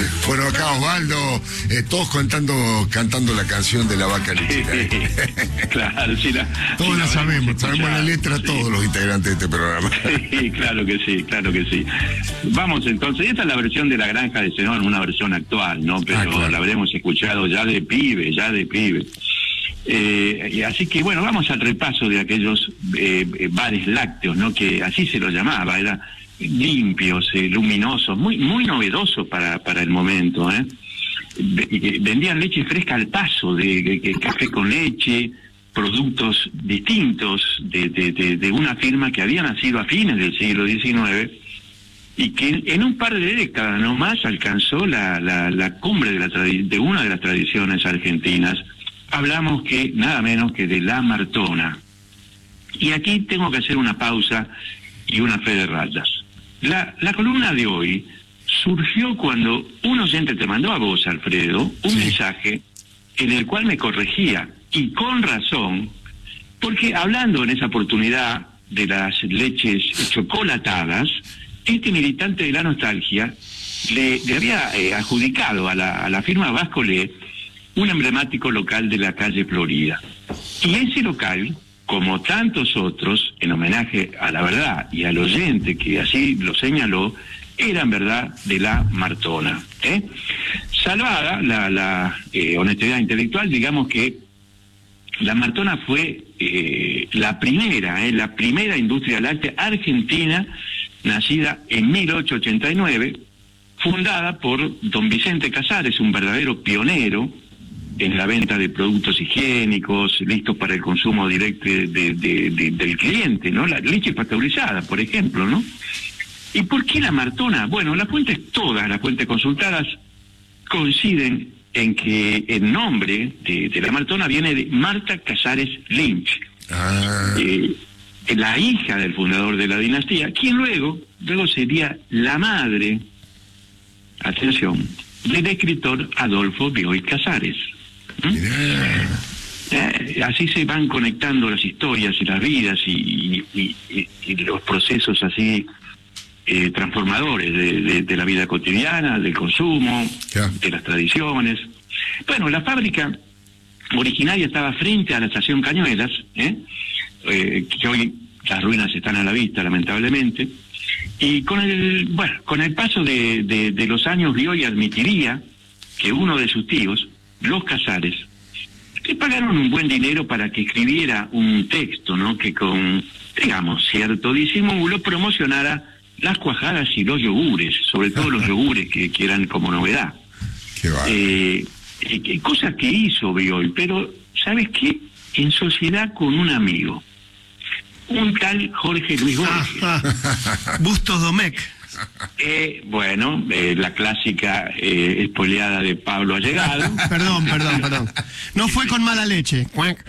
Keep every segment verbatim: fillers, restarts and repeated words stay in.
Bueno, acá Osvaldo, eh, todos cantando cantando la canción de la vaca lechera. ¿eh? Claro, sí. La, todos sí, la sabemos, sabemos la letra sí. Todos los integrantes de este programa. Sí, claro que sí, claro que sí. Vamos entonces, esta es la versión de La Granja de Zenón, una versión actual, ¿no? Pero ah, claro. La habremos escuchado ya de pibe, ya de pibe. Eh, así que bueno, vamos al repaso de aquellos eh, bares lácteos, ¿no? Que así se lo llamaba, era limpios, eh, luminosos, muy muy novedoso para para el momento, ¿eh? Vendían leche fresca al paso, de, de, de café con leche, productos distintos de, de, de, de una firma que había nacido a fines del siglo diecinueve y que en un par de décadas nomás alcanzó la, la, la cumbre de, la de una de las tradiciones argentinas. Hablamos que nada menos que de la Martona. Y aquí tengo que hacer una pausa y una fe de rayas. La, la columna de hoy surgió cuando un oyente te mandó a vos, Alfredo, un sí. mensaje en el cual me corregía, y con razón, porque hablando en esa oportunidad de las leches chocolatadas, este militante de la nostalgia le, le había eh, adjudicado a la, a la firma Vascolé un emblemático local de la calle Florida. Y ese local, como tantos otros, en homenaje a la verdad y al oyente que así lo señaló, era en verdad de la Martona. ¿eh? Salvada la, la eh, honestidad intelectual, digamos que la Martona fue eh, la primera, eh, la primera industria láctea argentina, nacida en mil ochocientos ochenta y nueve, fundada por don Vicente Casares, un verdadero pionero en la venta de productos higiénicos listos para el consumo directo de, de, de, de, del cliente, ¿no? La leche pasteurizada, por ejemplo, ¿no? ¿Y por qué la Martona? Bueno, las fuentes, todas las fuentes consultadas coinciden en que el nombre de, de la Martona viene de Marta Casares Lynch, ah. eh, la hija del fundador de la dinastía, quien luego, luego sería la madre, atención, del escritor Adolfo Bioy Casares. ¿Mm? Eh, así se van conectando las historias y las vidas y, y, y, y los procesos así eh, transformadores de, de, de la vida cotidiana, del consumo, yeah. de las tradiciones. Bueno, la fábrica originaria estaba frente a la estación Cañuelas, ¿eh? Eh, que hoy las ruinas están a la vista, lamentablemente. Y con el bueno con el paso de, de, de los años, Bioy admitiría que uno de sus tíos, los Casares, le pagaron un buen dinero para que escribiera un texto, ¿no? Que con, digamos, cierto disimulo promocionara las cuajadas y los yogures, sobre todo los yogures que, que eran como novedad. Qué eh, eh, cosa que hizo Bioy, pero ¿sabes qué? En sociedad con un amigo, un tal Jorge Luis Borges. Bustos Domecq. Eh, bueno, eh, la clásica eh, espoleada de Pablo Allegado. Perdón, perdón, perdón. No fue con mala leche.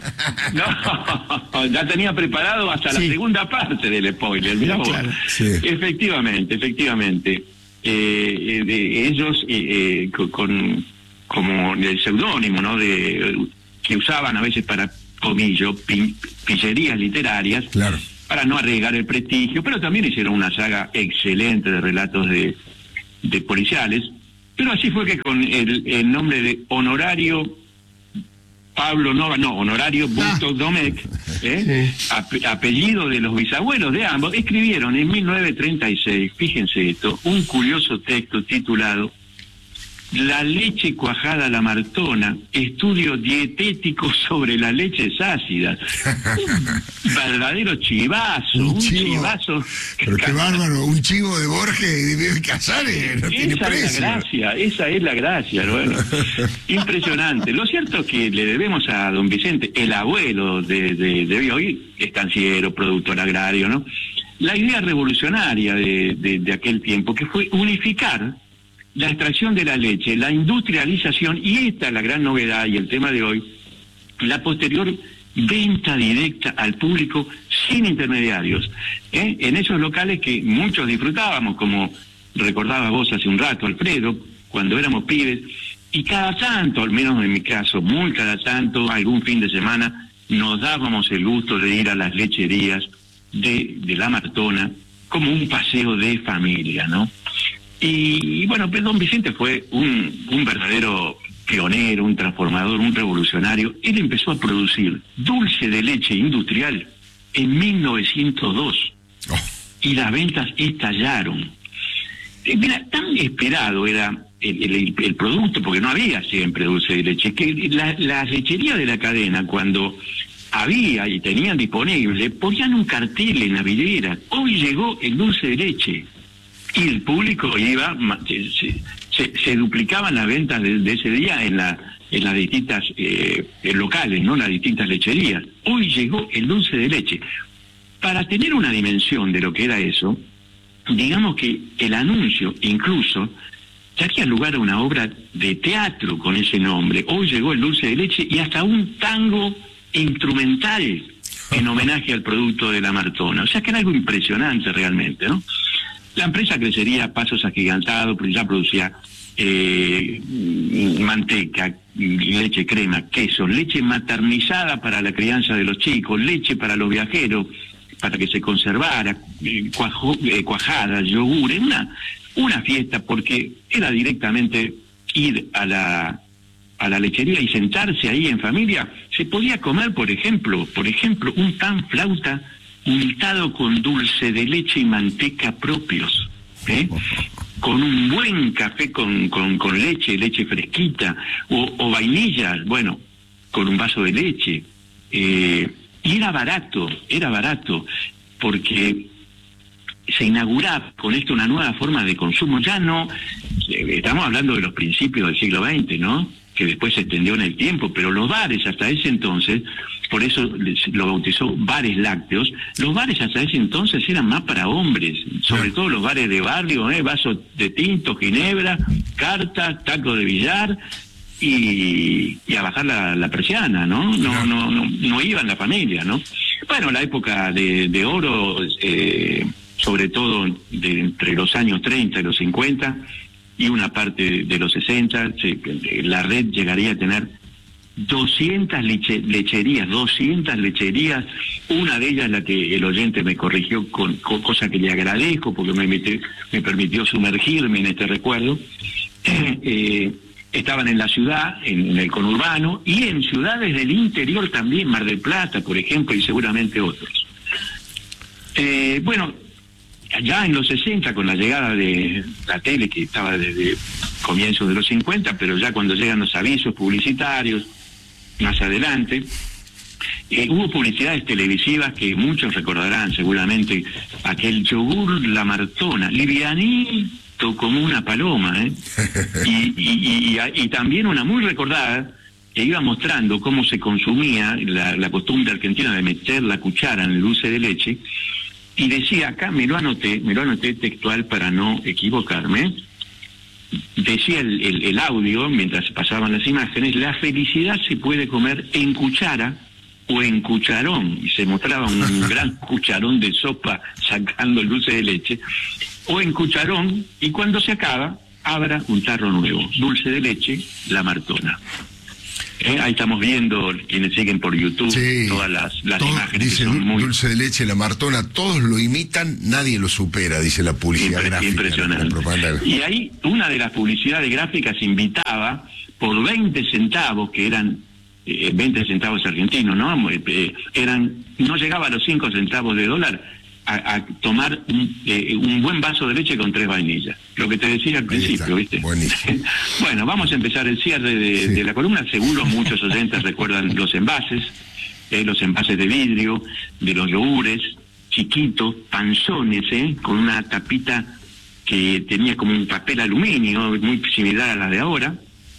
No, ya tenía preparado hasta sí. la segunda parte del spoiler. Mirá vos. Claro. Sí. Efectivamente, efectivamente. Eh, eh, ellos, eh, eh, con como el seudónimo, ¿no? De que usaban a veces para comillo, pin, pillerías literarias. Claro. Para no arriesgar el prestigio, pero también hicieron una saga excelente de relatos de, de policiales. Pero así fue que con el, el nombre de Honorario Pablo Nova, no, Honorario Bustos ah. Domecq, ¿eh? sí. Ape, apellido de los bisabuelos de ambos, escribieron en mil novecientos treinta y seis, fíjense esto, un curioso texto titulado La leche cuajada a la Martona, estudio dietético sobre las leches ácidas. Un verdadero chivazo, un, un chivo, chivazo. Pero qué bárbaro, un chivo de Borges y de Casares, no tiene precio. Esa es la gracia, esa es la gracia, bueno. Impresionante. Lo cierto es que le debemos a don Vicente, el abuelo de, de, de Bioy, estanciero, productor agrario, ¿no? La idea revolucionaria de, de, de aquel tiempo, que fue unificar la extracción de la leche, la industrialización, y esta es la gran novedad y el tema de hoy, la posterior venta directa al público sin intermediarios, ¿eh? En esos locales que muchos disfrutábamos, como recordabas vos hace un rato, Alfredo, cuando éramos pibes, y cada tanto, al menos en mi caso, muy cada tanto, algún fin de semana, nos dábamos el gusto de ir a las lecherías de, de la Martona como un paseo de familia, ¿no? Y, y bueno, pues don Vicente fue un, un verdadero pionero, un transformador, un revolucionario. Él empezó a producir dulce de leche industrial en mil novecientos dos oh. y las ventas estallaron. Eh, mira, tan esperado era el, el, el producto, porque no había siempre dulce de leche, que la, la lechería de la cadena, cuando había y tenían disponible, ponían un cartel en la vidriera: hoy llegó el dulce de leche. Y el público iba, se, se, se duplicaban las ventas de, de ese día en la en las distintas eh, locales, ¿no? Las distintas lecherías. Hoy llegó el dulce de leche. Para tener una dimensión de lo que era eso, digamos que el anuncio incluso daría lugar a una obra de teatro con ese nombre: hoy llegó el dulce de leche, y hasta un tango instrumental en homenaje al producto de la Martona. O sea que era algo impresionante realmente, ¿no? La empresa crecería a pasos agigantados, porque ya producía eh, manteca, leche, crema, queso, leche maternizada para la crianza de los chicos, leche para los viajeros, para que se conservara, eh, cuajo, eh, cuajada, yogur, una, una fiesta, porque era directamente ir a la a la lechería y sentarse ahí en familia. Se podía comer, por ejemplo, por ejemplo, un pan flauta untado con dulce de leche y manteca propios, ¿eh? Con un buen café con, con, con leche, leche fresquita, o, o vainilla, bueno, con un vaso de leche. Eh, y era barato, era barato, porque se inauguraba con esto una nueva forma de consumo. Ya no, estamos hablando de los principios del siglo veinte, ¿no?, que después se extendió en el tiempo, pero los bares hasta ese entonces, por eso lo bautizó bares lácteos, los bares hasta ese entonces eran más para hombres, sobre todo los bares de barrio, ¿eh? Vasos de tinto, ginebra, cartas, taco de billar, y, y a bajar la, la persiana, ¿no? No, no, no, no iban la familia, ¿no? Bueno, la época de, de oro, eh, sobre todo de entre los años treinta y los cincuenta, y una parte de los sesenta, se, la red llegaría a tener doscientas leche, lecherías, doscientas lecherías, una de ellas la que el oyente me corrigió, con, con cosa que le agradezco, porque me, mete, me permitió sumergirme en este recuerdo. Eh, eh, estaban en la ciudad, en, en el conurbano, y en ciudades del interior también, Mar del Plata, por ejemplo, y seguramente otros. Eh, bueno, ya en los sesenta, con la llegada de la tele, que estaba desde comienzos de los cincuenta, pero ya cuando llegan los avisos publicitarios, más adelante, eh, hubo publicidades televisivas que muchos recordarán seguramente, aquel yogur La Martona, livianito como una paloma, ¿eh? y, y, y, y también una muy recordada, que iba mostrando cómo se consumía la, la costumbre argentina de meter la cuchara en el dulce de leche. Y decía, acá me lo anoté, me lo anoté textual para no equivocarme, decía el, el, el audio, mientras pasaban las imágenes: la felicidad se puede comer en cuchara o en cucharón, y se mostraba un gran cucharón de sopa sacando el dulce de leche, o en cucharón, y cuando se acaba, abra un tarro nuevo, dulce de leche, La Martona. Eh, ahí estamos viendo, quienes siguen por YouTube, sí, todas las, las todos, imágenes dice, que son muy... dulce de leche, La Martona, todos lo imitan, nadie lo supera, dice la publicidad Impre gráfica. Impresionante. La y ahí una de las publicidades gráficas invitaba por veinte centavos, que eran eh, veinte centavos argentinos, ¿no? Eh, eran, no llegaba a los cinco centavos de dólar, a, a tomar un, eh, un buen vaso de leche con tres vainillas. Lo que te decía al principio, ¿viste? Buenísimo. Bueno, vamos a empezar el cierre de, sí. de la columna. Seguro muchos oyentes recuerdan los envases, eh, los envases de vidrio, de los yogures, chiquitos, panzones, ¿eh? Con una tapita que tenía como un papel aluminio, muy similar a la de ahora.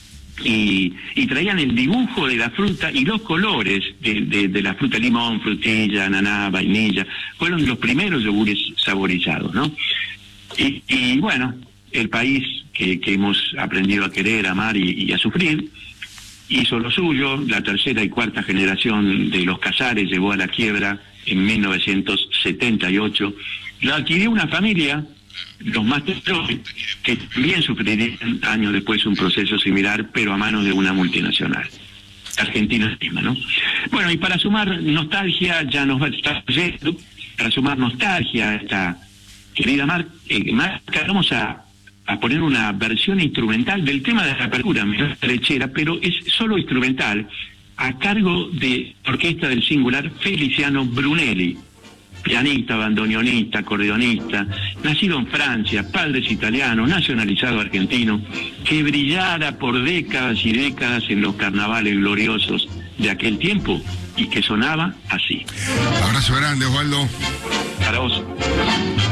Y, y traían el dibujo de la fruta y los colores de, de, de la fruta: limón, frutilla, ananá, vainilla. Fueron los primeros yogures saborizados, ¿no? Y, y bueno, el país que, que hemos aprendido a querer, a amar y, y a sufrir, hizo lo suyo. La tercera y cuarta generación de los Casares llevó a la quiebra en mil novecientos setenta y ocho. Lo adquirió una familia, los más Petroli, que también sufrirían años después un proceso similar, pero a manos de una multinacional, Argentina misma, ¿no? Bueno, y para sumar nostalgia, ya nos va a estar yendo, para sumar nostalgia a esta querida Mar, eh, Marca, vamos a, a poner una versión instrumental del tema de la apertura, Melodía Lechera, pero es solo instrumental, a cargo de la orquesta del singular Feliciano Brunelli, pianista, bandoneonista, acordeonista, nacido en Francia, padres italianos, nacionalizado argentino, que brillara por décadas y décadas en los carnavales gloriosos de aquel tiempo y que sonaba así. Abrazo grande, Osvaldo. Para vos.